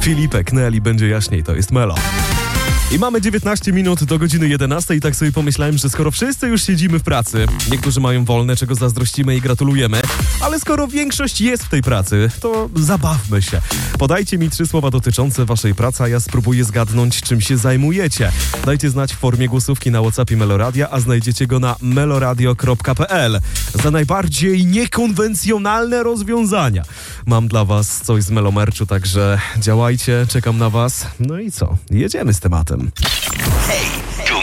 Filipek, Nelly, będzie jaśniej, to jest Melo. I mamy 19 minut do godziny 11 i tak sobie pomyślałem, że skoro wszyscy już siedzimy w pracy, niektórzy mają wolne, czego zazdrościmy i gratulujemy, ale skoro większość jest w tej pracy, to zabawmy się. Podajcie mi 3 słowa dotyczące waszej pracy, a ja spróbuję zgadnąć, czym się zajmujecie. Dajcie znać w formie głosówki na WhatsAppie Meloradia, a znajdziecie go na meloradio.pl. Za najbardziej niekonwencjonalne rozwiązania mam dla was coś z Melomerczu, także działajcie, czekam na was. No i co? Jedziemy z tematem. Hej!